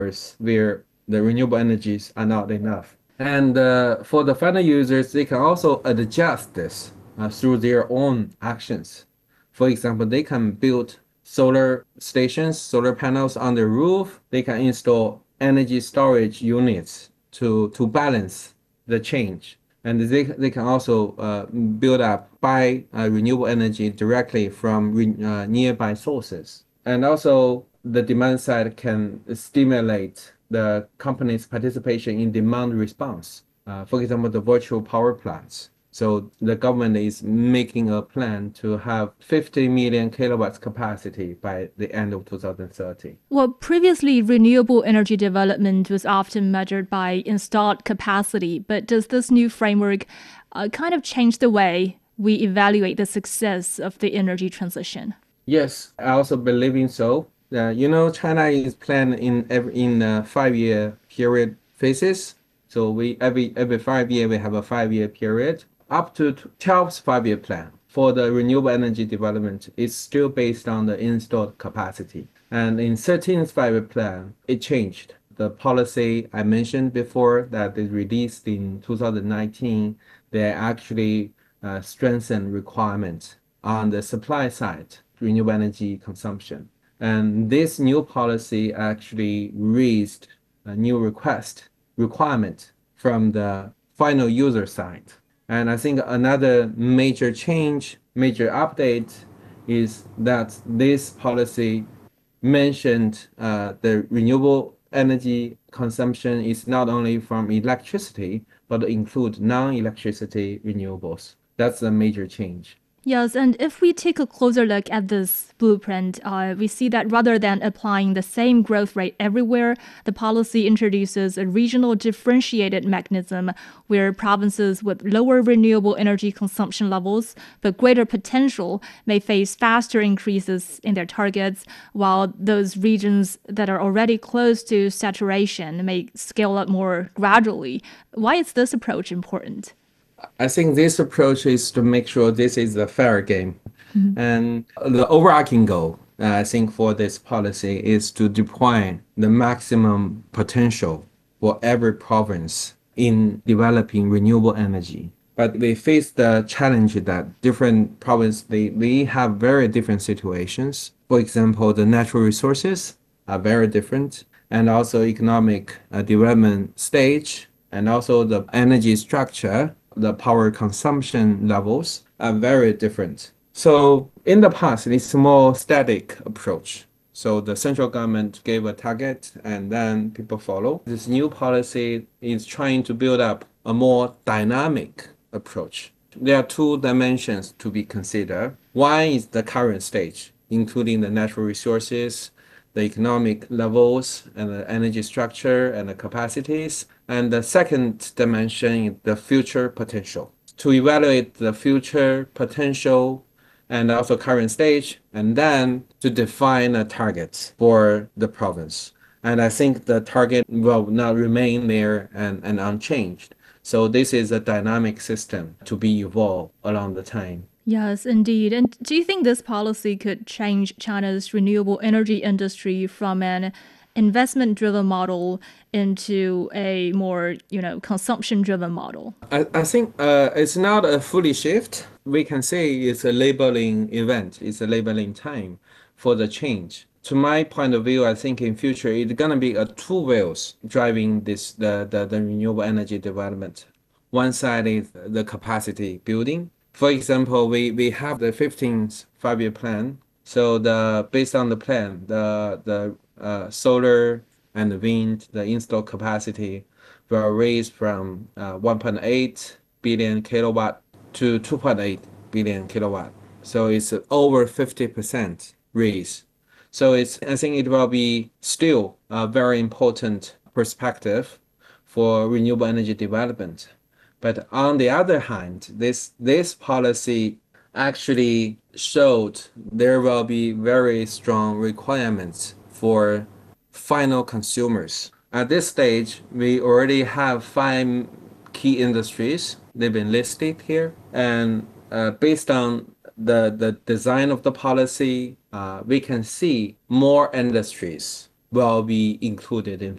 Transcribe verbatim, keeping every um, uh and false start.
where the renewable energies are not enough. And uh, for the final users, they can also adjust this uh, through their own actions. For example, they can build solar stations, solar panels on their roof. They can install energy storage units to, to balance the change. And they, they can also uh, build up, buy uh, renewable energy directly from re, uh, nearby sources. And also, the demand side can stimulate the company's participation in demand response. Uh, for example, the virtual power plants. So the government is making a plan to have fifty million kilowatts capacity by the end of two thousand thirty. Well, previously, renewable energy development was often measured by installed capacity, but does this new framework uh, kind of change the way we evaluate the success of the energy transition? Yes, I also believe in so. Uh, you know, China is planned in every in a five-year period phases. So we every every five year we have a five-year period. Up to twelfth five-year plan for the renewable energy development is still based on the installed capacity. And in thirteenth five-year plan, it changed. The policy I mentioned before that is released in two thousand nineteen, they actually uh, strengthened requirements on the supply side, renewable energy consumption. And this new policy actually raised a new request requirement from the final user side. And I think another major change, major update is that this policy mentioned uh, the renewable energy consumption is not only from electricity, but include non-electricity renewables. That's a major change. Yes, and if we take a closer look at this blueprint, uh, we see that rather than applying the same growth rate everywhere, the policy introduces a regional differentiated mechanism where provinces with lower renewable energy consumption levels but greater potential may face faster increases in their targets, while those regions that are already close to saturation may scale up more gradually. Why is this approach important? I think this approach is to make sure this is a fair game. Mhm. And the overarching goal, uh, I think, for this policy is to deploy the maximum potential for every province in developing renewable energy. But we face the challenge that different provinces, they, they have very different situations. For example, the natural resources are very different, and also economic uh, development stage, and also the energy structure, the power consumption levels are very different. So in the past, it's a more static approach. So the central government gave a target and then people follow. This new policy is trying to build up a more dynamic approach. There are two dimensions to be considered. One is the current stage, including the natural resources, the economic levels, and the energy structure and the capacities. And the second dimension is the future potential. To evaluate the future potential and also current stage, and then to define a target for the province. And I think the target will not remain there and, and unchanged. So this is a dynamic system to be evolved along the time. Yes, indeed. And do you think this policy could change China's renewable energy industry from an investment-driven model into a more, you know, consumption-driven model? I, I think uh, it's not a fully shift. We can say it's a labeling event. It's a labeling time for the change. To my point of view, I think in future it's gonna be a two wheels driving this the, the, the renewable energy development. One side is the capacity building. For example, we, we have the fifteenth five-year plan. So the based on the plan, the the uh, solar and the wind, the installed capacity will raise from uh, one point eight billion kilowatt to two point eight billion kilowatt. So it's over fifty percent raise. So it's I think it will be still a very important perspective for renewable energy development. But on the other hand, this this policy actually showed there will be very strong requirements for final consumers. At this stage, we already have five key industries. They've been listed here. And uh, based on the, the design of the policy, uh, we can see more industries will be included in